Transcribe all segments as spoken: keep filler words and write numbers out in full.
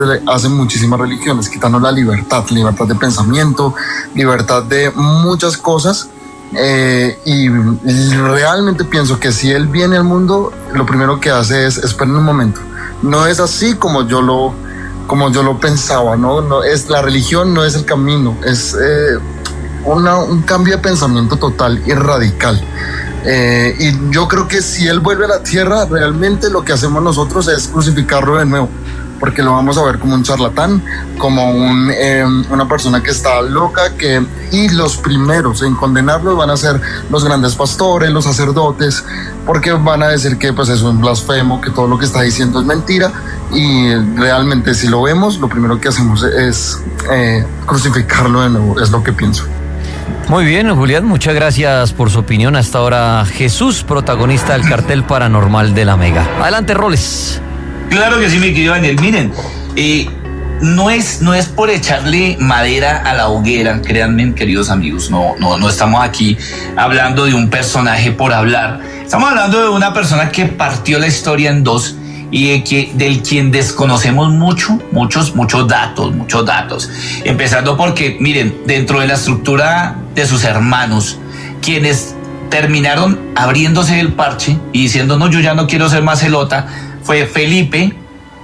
hacen muchísimas religiones, quitando la libertad, libertad de pensamiento, libertad de muchas cosas. Eh, y, y realmente pienso que si él viene al mundo, lo primero que hace es esperen un momento. No es así como yo lo, como yo lo pensaba, ¿no? No es, la religión no es el camino, es eh, una, un cambio de pensamiento total y radical. Eh, y yo creo que si él vuelve a la tierra, realmente lo que hacemos nosotros es crucificarlo de nuevo, porque lo vamos a ver como un charlatán, como un, eh, una persona que está loca, que, y los primeros en condenarlo van a ser los grandes pastores, los sacerdotes, porque van a decir que pues es un blasfemo, que todo lo que está diciendo es mentira, y realmente si lo vemos, lo primero que hacemos es eh, crucificarlo de nuevo, es lo que pienso. Muy bien, Julián, muchas gracias por su opinión. Hasta ahora, Jesús, protagonista del cartel paranormal de la Mega. Adelante, Roles. Claro que sí, mi querido Daniel. Miren, eh, no es, no es por echarle madera a la hoguera, créanme, queridos amigos. No, no, no estamos aquí hablando de un personaje por hablar. Estamos hablando de una persona que partió la historia en dos y de que, del quien desconocemos mucho, muchos, muchos datos, muchos datos. Empezando porque, miren, dentro de la estructura de sus hermanos, quienes terminaron abriéndose el parche y diciendo, no, yo ya no quiero ser más celota, fue Felipe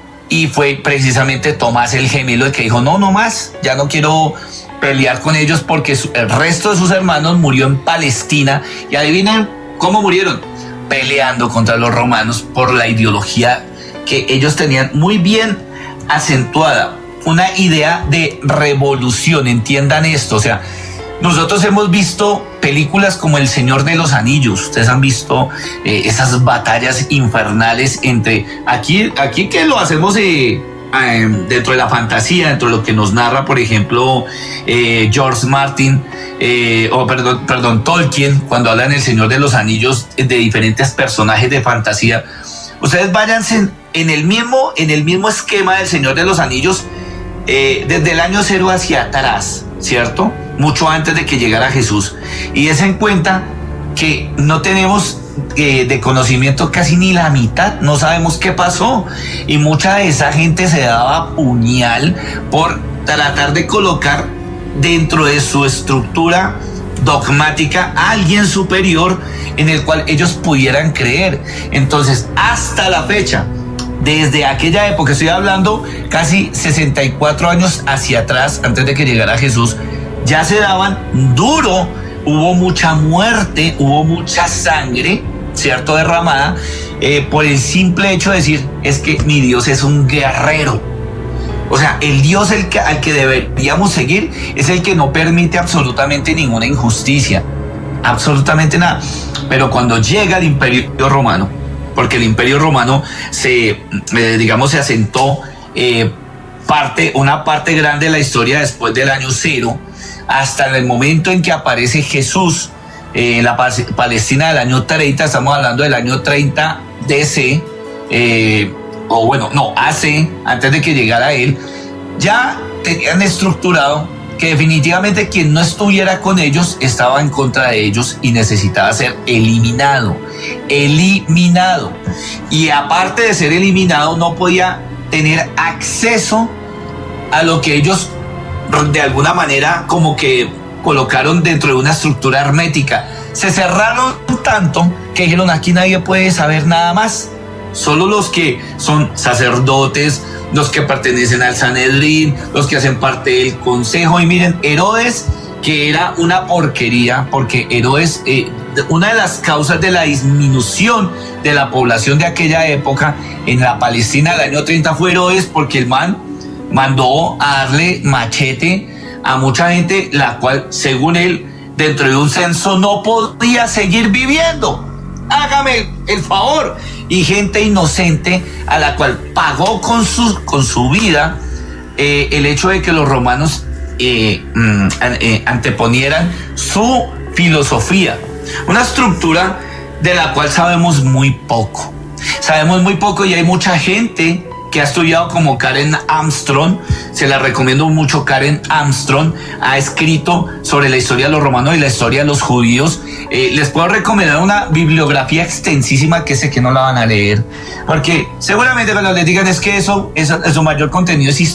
y fue precisamente Tomás el gemelo el que dijo, no, no más, ya no quiero pelear con ellos porque su, el resto de sus hermanos murió en Palestina. Y adivinen cómo murieron, peleando contra los romanos por la ideología que ellos tenían muy bien acentuada, una idea de revolución, entiendan esto. O sea, nosotros hemos visto películas como El Señor de los Anillos, ustedes han visto eh, esas batallas infernales entre, aquí, aquí que lo hacemos eh, eh, dentro de la fantasía, dentro de lo que nos narra, por ejemplo, eh, George Martin, eh, o perdón, perdón, Tolkien, cuando habla en El Señor de los Anillos de diferentes personajes de fantasía. Ustedes váyanse en el mismo, en el mismo esquema del Señor de los Anillos, eh, desde el año cero hacia atrás, ¿cierto? Mucho antes de que llegara Jesús. Y des en cuenta que no tenemos eh, de conocimiento casi ni la mitad, no sabemos qué pasó. Y mucha de esa gente se daba puñal por tratar de colocar dentro de su estructura dogmática a alguien superior en el cual ellos pudieran creer. Entonces, hasta la fecha, desde aquella época, estoy hablando casi sesenta y cuatro años hacia atrás, antes de que llegara Jesús, ya se daban duro, hubo mucha muerte, hubo mucha sangre, ¿cierto?, derramada, eh, por el simple hecho de decir, es que mi Dios es un guerrero. O sea, el Dios el que, al que deberíamos seguir es el que no permite absolutamente ninguna injusticia, absolutamente nada. Pero cuando llega el Imperio Romano, porque el Imperio Romano se, eh, digamos, se asentó eh, parte, una parte grande de la historia después del año cero, hasta el momento en que aparece Jesús eh, en la Palestina del año treinta, estamos hablando del año treinta D C, eh, o bueno, no, A C, antes de que llegara él, ya tenían estructurado que definitivamente quien no estuviera con ellos estaba en contra de ellos y necesitaba ser eliminado, eliminado. Y aparte de ser eliminado, no podía tener acceso a lo que ellos de alguna manera como que colocaron dentro de una estructura hermética. Se cerraron tanto que dijeron, aquí nadie puede saber nada más. Solo los que son sacerdotes, los que pertenecen al Sanedrín, los que hacen parte del consejo. Y miren, Herodes, que era una porquería, porque Herodes, eh, una de las causas de la disminución de la población de aquella época en la Palestina del año treinta fue Herodes, porque el man mandó a darle machete a mucha gente, la cual, según él, dentro de un censo no podía seguir viviendo. Hágame el favor. Y gente inocente a la cual pagó con su, con su vida eh, el hecho de que los romanos eh, eh, anteponieran su filosofía. Una estructura de la cual sabemos muy poco. Sabemos muy poco y hay mucha gente que ha estudiado como Karen Armstrong, se la recomiendo mucho. Karen Armstrong ha escrito sobre la historia de los romanos y la historia de los judíos. Eh, les puedo recomendar una bibliografía extensísima que sé que no la van a leer, porque seguramente cuando les digan es que eso, eso, eso mayor contenido es historia.